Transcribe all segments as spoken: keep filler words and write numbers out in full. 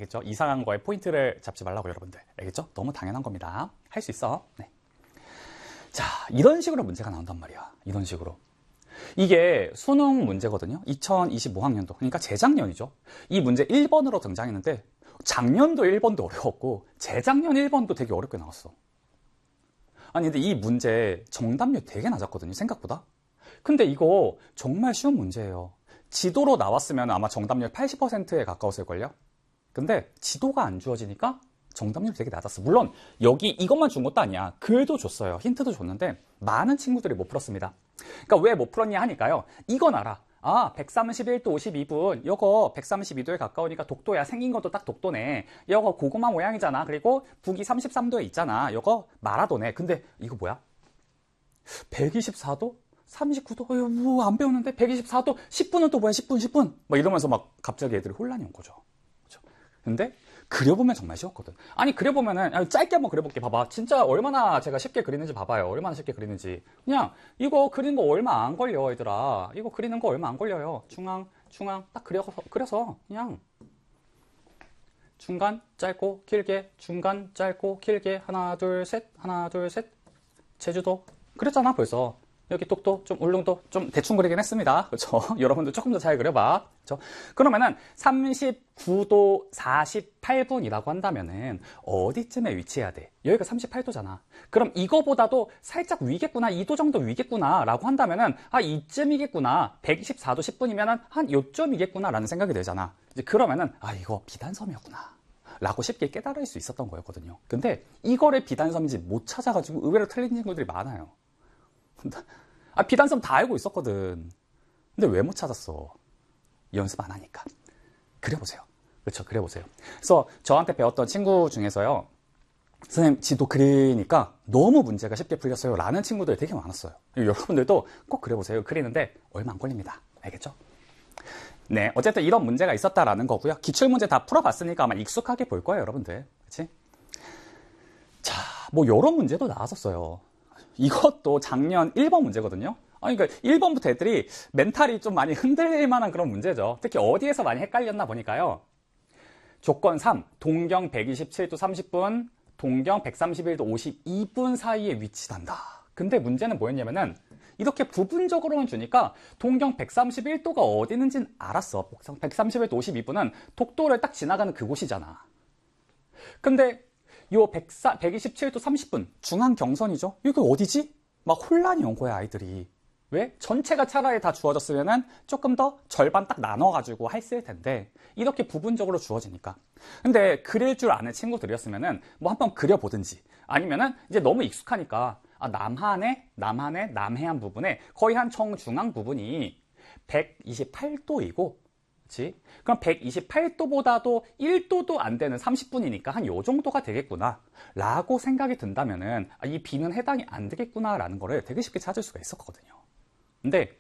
알겠죠? 이상한 거에 포인트를 잡지 말라고 여러분들. 알겠죠? 너무 당연한 겁니다. 할 수 있어. 네. 자, 이런 식으로 문제가 나온단 말이야. 이런 식으로. 이게 수능 문제거든요. 이천이십오 학년도. 그러니까 재작년이죠. 이 문제 일 번으로 등장했는데 작년도 일 번도 어려웠고 재작년 일 번도 되게 어렵게 나왔어. 아니 근데 이 문제 정답률 되게 낮았거든요. 생각보다. 근데 이거 정말 쉬운 문제예요. 지도로 나왔으면 아마 정답률 팔십 퍼센트에 가까웠을걸요? 근데 지도가 안 주어지니까 정답률이 되게 낮았어. 물론 여기 이것만 준 것도 아니야. 글도 줬어요. 힌트도 줬는데 많은 친구들이 못 풀었습니다. 그러니까 왜 못 풀었냐 하니까요. 이건 알아. 아, 백삼십일 도 오십이 분. 요거 백삼십이 도에 가까우니까 독도야. 생긴 것도 딱 독도네. 요거 고구마 모양이잖아. 그리고 북위 삼십삼 도에 있잖아. 요거 마라도네. 근데 이거 뭐야? 백이십사 도? 삼십구 도? 어휴, 뭐 안 배웠는데? 백이십사 도? 십 분은 또 뭐야? 십 분, 십 분? 막 이러면서 막 갑자기 애들이 혼란이 온 거죠. 그렇죠? 근데 그려보면 정말 쉬웠거든. 아니 그려보면은 아니, 짧게 한번 그려볼게. 봐봐. 진짜 얼마나 제가 쉽게 그리는지 봐봐요. 얼마나 쉽게 그리는지. 그냥 이거 그리는 거 얼마 안 걸려 얘들아. 이거 그리는 거 얼마 안 걸려요. 중앙 중앙 딱 그려서, 그려서 그냥 중간 짧고 길게 중간 짧고 길게 하나 둘 셋 하나 둘 셋 제주도 그렸잖아 벌써. 여기 똑도 좀 울릉도 좀 대충 그리긴 했습니다. 그렇죠? 여러분들 조금 더 잘 그려봐. 그렇죠? 그러면은 삼십구 도 사십팔 분이라고 한다면은 어디쯤에 위치해야 돼? 여기가 삼십팔 도잖아. 그럼 이거보다도 살짝 위겠구나, 이 도 정도 위겠구나라고 한다면은 아 이쯤이겠구나. 백이십사 도 십 분이면은 한 요쯤이겠구나라는 생각이 들잖아. 이제 그러면은 아 이거 비단섬이었구나. 라고 쉽게 깨달을 수 있었던 거였거든요. 근데 이거를 비단섬인지 못 찾아가지고 의외로 틀린 친구들이 많아요. 아, 비단섬 다 알고 있었거든. 근데 왜 못 찾았어? 연습 안 하니까. 그려보세요. 그렇죠? 그려보세요. 그래서 저한테 배웠던 친구 중에서요. 선생님 지도 그리니까 너무 문제가 쉽게 풀렸어요. 라는 친구들이 되게 많았어요. 여러분들도 꼭 그려보세요. 그리는데 얼마 안 걸립니다. 알겠죠? 네, 어쨌든 이런 문제가 있었다라는 거고요. 기출문제 다 풀어봤으니까 아마 익숙하게 볼 거예요. 여러분들. 그치? 자, 뭐 이런 문제도 나왔었어요. 이것도 작년 일 번 문제거든요. 아니, 그러니까 일 번부터 애들이 멘탈이 좀 많이 흔들릴 만한 그런 문제죠. 특히 어디에서 많이 헷갈렸나 보니까요. 조건 삼, 동경 백이십칠 도 삼십 분, 동경 백삼십일 도 오십이 분 사이에 위치한다. 근데 문제는 뭐였냐면은 이렇게 부분적으로만 주니까 동경 백삼십일 도가 어디 있는지는 알았어. 백삼십일 도 오십이 분은 독도를 딱 지나가는 그곳이잖아. 근데 요 백이십칠 도 삼십 분 중앙 경선이죠. 이게 어디지? 막 혼란이 온 거야 아이들이. 왜? 전체가 차라리 다 주어졌으면은 조금 더 절반 딱 나눠가지고 했을 텐데 이렇게 부분적으로 주어지니까. 근데 그릴 줄 아는 친구들이었으면은 뭐 한번 그려보든지 아니면은 이제 너무 익숙하니까 아, 남한의 남한의 남해안 부분에 거의 한 정중앙 부분이 백이십팔 도이고 그치? 그럼 백이십팔 도보다도 일 도도 안 되는 삼십 분이니까 한 요 정도가 되겠구나 라고 생각이 든다면은 아, 이 B는 해당이 안 되겠구나 라는 거를 되게 쉽게 찾을 수가 있었거든요. 근데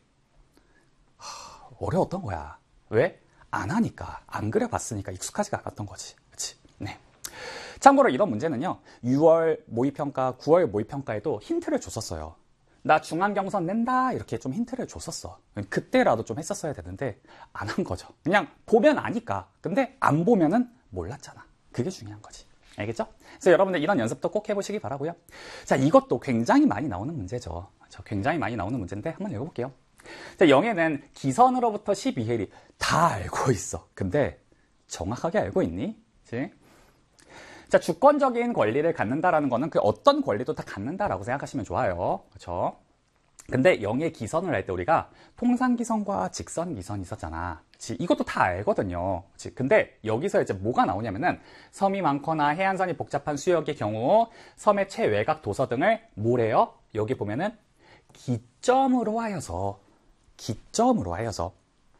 하, 어려웠던 거야. 왜? 안 하니까 안 그려봤으니까 익숙하지가 않았던 거지. 그치? 네. 참고로 이런 문제는요 유월 모의평가, 구월 모의평가에도 힌트를 줬었어요. 나 중앙경선 낸다 이렇게 좀 힌트를 줬었어. 그때라도 좀 했었어야 되는데 안 한 거죠. 그냥 보면 아니까. 근데 안 보면은 몰랐잖아. 그게 중요한 거지. 알겠죠? 그래서 여러분들 이런 연습도 꼭 해보시기 바라고요. 자, 이것도 굉장히 많이 나오는 문제죠. 저 굉장히 많이 나오는 문제인데 한번 읽어볼게요. 자, 영에는 기선으로부터 십이 해리 다 알고 있어. 근데 정확하게 알고 있니? 그치? 자, 주권적인 권리를 갖는다라는 거는 그 어떤 권리도 다 갖는다라고 생각하시면 좋아요. 그렇죠? 근데 영의 기선을 할 때 우리가 통상기선과 직선기선이 있었잖아. 그치? 이것도 다 알거든요. 그치? 근데 여기서 이제 뭐가 나오냐면은 섬이 많거나 해안선이 복잡한 수역의 경우 섬의 최외곽 도서 등을 뭐래요? 여기 보면은 기점으로 하여서 기점으로 하여서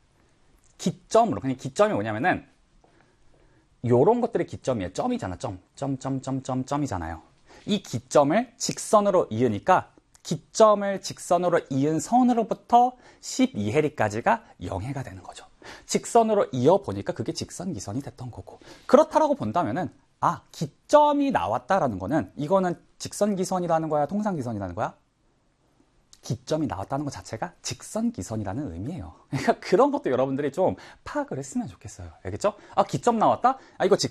기점으로 그냥 기점이 뭐냐면은 요런 것들이 기점이에요. 점이잖아. 점. 점, 점, 점, 점, 점이잖아요. 이 기점을 직선으로 이으니까 기점을 직선으로 이은 선으로부터 십이 해리까지가 영 해가 되는 거죠. 직선으로 이어보니까 그게 직선기선이 됐던 거고. 그렇다라고 본다면은 아, 기점이 나왔다라는 거는 이거는 직선기선이라는 거야? 통상기선이라는 거야? 기점이 나왔다는 것 자체가 직선기선이라는 의미예요. 그러니까 그런 것도 여러분들이 좀 파악을 했으면 좋겠어요. 알겠죠? 아, 기점 나왔다? 아, 이거 직